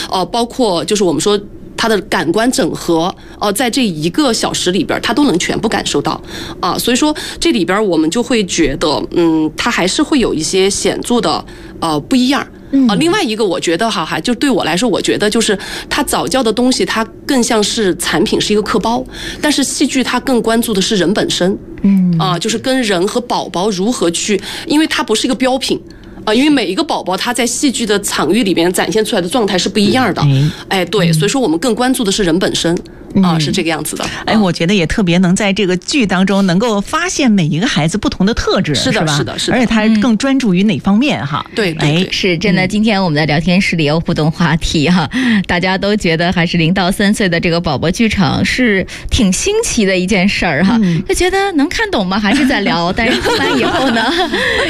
包括就是我们说他的感官整合，在这1个小时里边，他都能全部感受到啊。所以说这里边我们就会觉得，他还是会有一些显著的不一样。另外一个我觉得就对我来说，我觉得就是他早教的东西，它更像是产品，是一个课包，但是戏剧它更关注的是人本身，就是跟人和宝宝如何去，因为它不是一个标品。因为每一个宝宝他在戏剧的场域里边展现出来的状态是不一样的，对，所以说我们更关注的是人本身。是这个样子的。 我觉得也特别能在这个剧当中能够发现每一个孩子不同的特质， 是的， 吧？ 是的，是的。 而且他更专注于哪方面哈？ 对， 是真的。今天我们的聊天室里有互动话题哈，大家都觉得还是0到3岁的这个宝宝剧场是挺新奇的一件事儿哈，就觉得能看懂吗？还是在聊，但是看完以后呢？